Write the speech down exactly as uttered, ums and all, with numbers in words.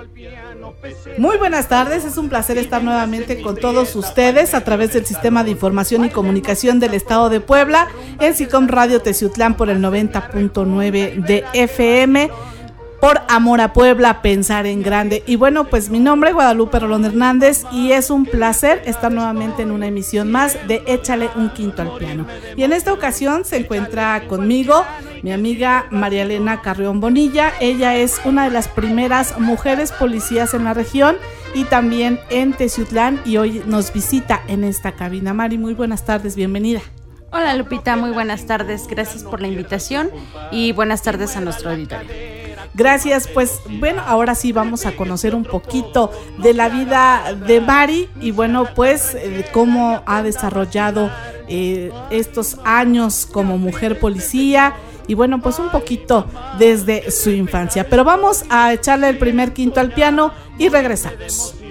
Muy buenas tardes, es un placer estar nuevamente con todos ustedes a través del Sistema de Información y Comunicación del Estado de Puebla, en SICOM Radio Teciutlán por el noventa punto nueve de F M, por amor a Puebla, pensar en grande. Y bueno, pues mi nombre es Guadalupe Rolón Hernández y es un placer estar nuevamente en una emisión más de Échale un Quinto al Piano. Y en esta ocasión se encuentra conmigo mi amiga María Elena Carrión Bonilla. Ella es una de las primeras mujeres policías en la región y también en Teciutlán, y hoy nos visita en esta cabina. Mari, muy buenas tardes, bienvenida. Hola Lupita, muy buenas tardes, gracias por la invitación y buenas tardes a nuestro auditorio. Gracias, pues bueno, ahora sí vamos a conocer un poquito de la vida de Mari y bueno, pues eh, cómo ha desarrollado eh, estos años como mujer policía y bueno, pues un poquito desde su infancia. Pero vamos a echarle el primer quinto al piano y regresamos.